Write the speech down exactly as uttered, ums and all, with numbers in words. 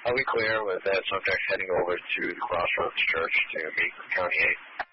I'll be clear with that subject heading over to the Crossroads Church to meet with County eight.